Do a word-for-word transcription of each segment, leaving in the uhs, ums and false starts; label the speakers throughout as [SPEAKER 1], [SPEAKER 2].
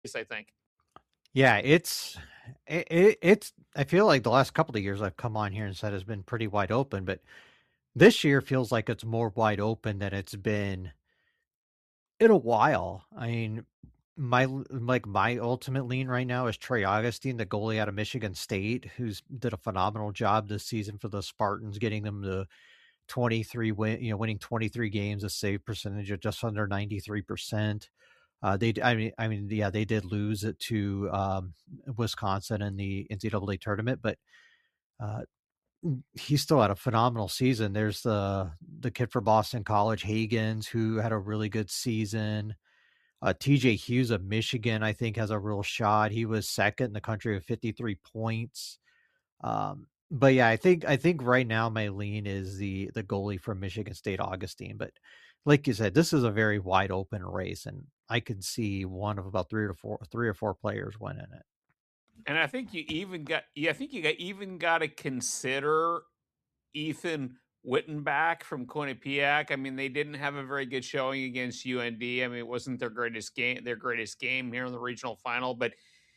[SPEAKER 1] I think.
[SPEAKER 2] Yeah, it's it, it, it's. I feel like the last couple of years I've come on here and said has been pretty wide open, but this year feels like it's more wide open than it's been in a while. I mean, my like my ultimate lean right now is Trey Augustine, the goalie out of Michigan State, who's did a phenomenal job this season for the Spartans, getting them to twenty-three win, you know, winning twenty-three games, a save percentage of just under ninety-three percent. Uh, they, I mean, I mean, yeah, they did lose it to um, Wisconsin in the N C double A tournament, but uh, he still had a phenomenal season. There's the the kid for Boston College, Hagens, who had a really good season. Uh, T J Hughes of Michigan, I think, has a real shot. He was second in the country with fifty-three points. Um, but yeah, I think I think right now my lean is the the goalie from Michigan State, Augustine. But like you said, this is a very wide open race, and I could see one of about three or four three or four players winning it.
[SPEAKER 1] And I think you even got yeah, I think you got even got to consider Ethan Wittenbach from Quinnipiac. I mean, they didn't have a very good showing against U N D. I mean, it wasn't their greatest game, their greatest game here in the regional final, but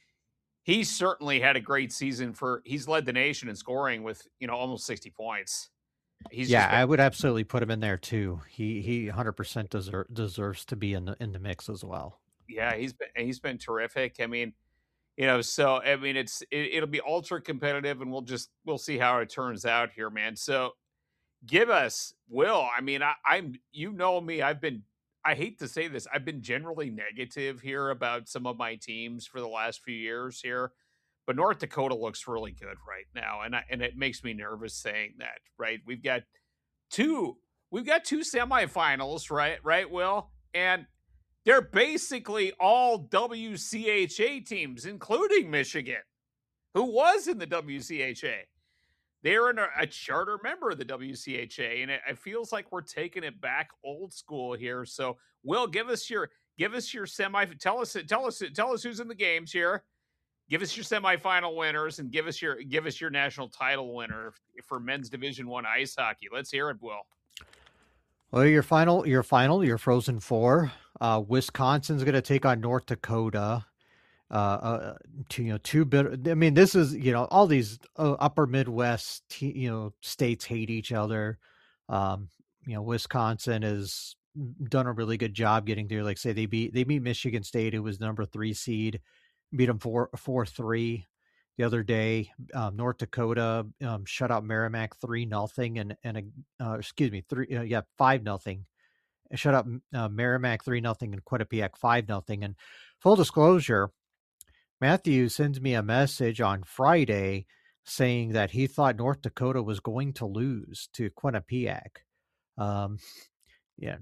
[SPEAKER 1] he certainly had a great season for he's led the nation in scoring with, you know, almost sixty points. He's
[SPEAKER 2] Yeah,
[SPEAKER 1] just been
[SPEAKER 2] I would absolutely put him in there too. He he one hundred percent deser- deserves to be in the in the mix as well.
[SPEAKER 1] yeah, he's been he's been terrific. I mean, you know, so I mean, it's it, it'll be ultra competitive, and we'll just we'll see how it turns out here, man. So give us Will. I mean, I, I'm you know me. I've been I hate to say this. I've been generally negative here about some of my teams for the last few years here, but North Dakota looks really good right now, and I, and it makes me nervous saying that. Right, we've got two we've got two semifinals. Right, right, Will, and they're basically all W C H A teams, including Michigan, who was in the W C H A. They're in a, a charter member of the W C H A, and it, it feels like we're taking it back old school here. So, Will, give us your give us your semi. Tell us tell us tell us who's in the games here. Give us your semifinal winners, and give us your give us your national title winner for men's Division One ice hockey. Let's hear it, Will.
[SPEAKER 2] Well, your final, your final, your Frozen Four. Uh, Wisconsin's going to take on North Dakota. Uh, uh, two, you know, two bit. I mean, this is you know all these uh, Upper Midwest, te- you know, states hate each other. Um, you know, Wisconsin has done a really good job getting there. Like say they beat they beat Michigan State, who was number three seed, beat them four four three the other day. Um, North Dakota um, shut out Merrimack three nothing, and and a, uh, excuse me three uh, yeah five nothing. Shut up uh, Merrimack three nothing and Quinnipiac five nothing. And full disclosure, Matthew sends me a message on Friday saying that he thought North Dakota was going to lose to Quinnipiac. Um, yeah,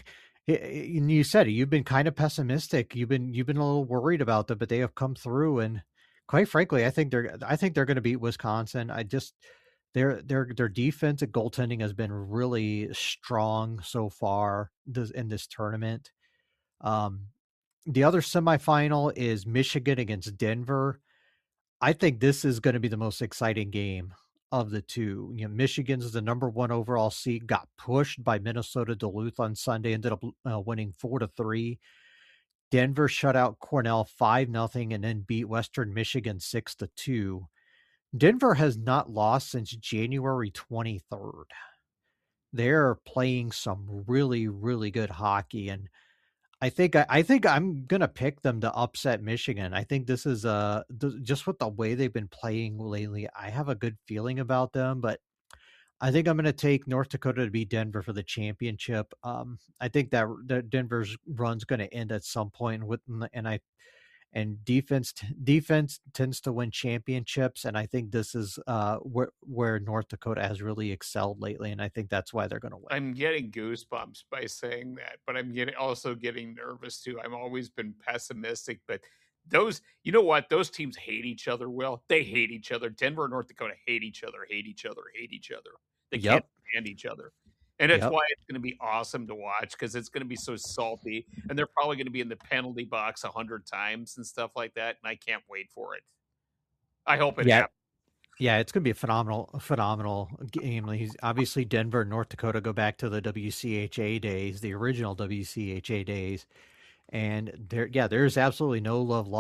[SPEAKER 2] and you said it. You've been kind of pessimistic. You've been you've been a little worried about them, but they have come through. And quite frankly, I think they're I think they're going to beat Wisconsin. I just their their their defense at goaltending has been really strong so far this, in this tournament. Um, the other semifinal is Michigan against Denver. I think this is going to be the most exciting game of the two. You know, Michigan's the number one overall seed, got pushed by Minnesota Duluth on Sunday, ended up uh, winning four to three. Denver shut out Cornell five nothing, and then beat Western Michigan six to two. Denver has not lost since January twenty-third. They're playing some really, really good hockey, and I think I, I think I'm gonna pick them to upset Michigan. I think this is uh th- just with the way they've been playing lately. I have a good feeling about them, but I think I'm gonna take North Dakota to beat Denver for the championship. Um, I think that, that Denver's run's gonna end at some point with, and I and defense defense tends to win championships, and I think this is uh where where North Dakota has really excelled lately, and I think that's why they're gonna win.
[SPEAKER 1] I'm getting goosebumps by saying that, but I'm getting also getting nervous too. I've always been pessimistic, but those, you know what? Those teams hate each other. Will they hate each other? Denver and North Dakota hate each other, hate each other, hate each other. They can't
[SPEAKER 2] Yep.
[SPEAKER 1] stand each other. And that's
[SPEAKER 2] Yep.
[SPEAKER 1] why it's going to be awesome to watch because it's going to be so salty, and they're probably going to be in the penalty box a hundred times and stuff like that. And I can't wait for it. I hope it
[SPEAKER 2] Yeah.
[SPEAKER 1] happens.
[SPEAKER 2] Yeah, it's going to be a phenomenal, phenomenal game. He's obviously Denver and North Dakota go back to the W C H A days, the original W C H A days, And there, yeah, there's absolutely no love lost.